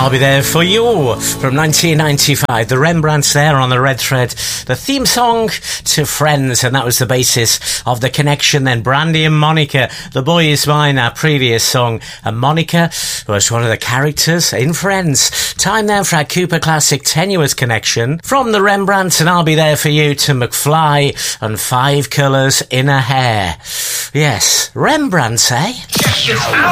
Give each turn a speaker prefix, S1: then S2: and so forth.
S1: I'll Be There For You from 1995. The Rembrandts there on the red thread. The theme song to Friends, and that was the basis of The Connection. Then Brandy and Monica, The Boy Is Mine, our previous song. And Monica was one of the characters in Friends. Time now for our Cooper Classic Tenuous Connection. From the Rembrandts and I'll Be There For You to McFly and Five Colours in a Hair. Yes, Rembrandts, eh?
S2: Check this out.